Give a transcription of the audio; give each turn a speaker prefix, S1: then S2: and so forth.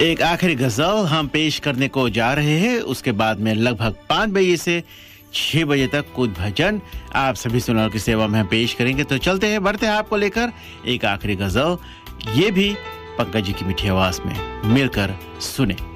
S1: एक आखिरी गजल हम पेश करने को जा रहे हैं। उसके बाद में लगभग 5 बजे से 6 बजे तक कुछ भजन आप सभी सुनने की सेवा में हम पेश करेंगे। तो चलते हैं, बढ़ते हैं आपको लेकर एक आखिरी गजल, ये भी पंकज जी की मीठी आवाज में, मिलकर सुने।